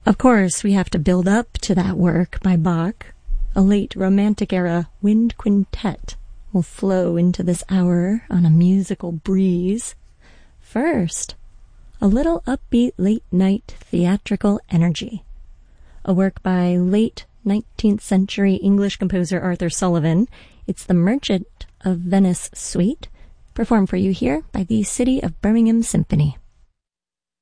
Of course, we have to build up to that work by Bach. A late Romantic-era wind quintet will flow into this hour on a musical breeze. First, a little upbeat late-night theatrical energy. A work by late 19th century English composer Arthur Sullivan. It's the Merchant of Venice Suite, performed for you here by the City of Birmingham Symphony.